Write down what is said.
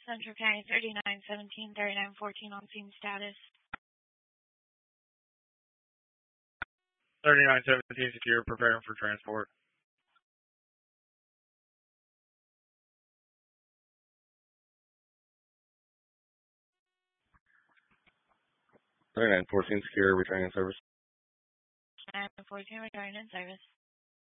Central County 3917, 3914 on scene status. 3917 secure, preparing for transport. 3914 secure, returning in service. 3914 returning in service.